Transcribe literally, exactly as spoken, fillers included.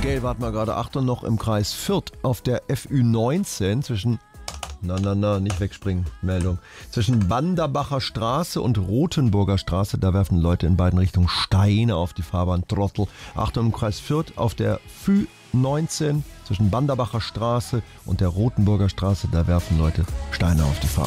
Okay, warten wir gerade. Achtung, noch im Kreis Fürth auf der F Ü neunzehn zwischen... Na, na, na, nicht wegspringen, Meldung. Zwischen Banderbacher Straße und Rothenburger Straße, da werfen Leute in beiden Richtungen Steine auf die Fahrbahn. Trottel. Achtung, im Kreis Fürth auf der F Ü neunzehn zwischen Banderbacher Straße und der Rothenburger Straße, da werfen Leute Steine auf die Fahrbahn.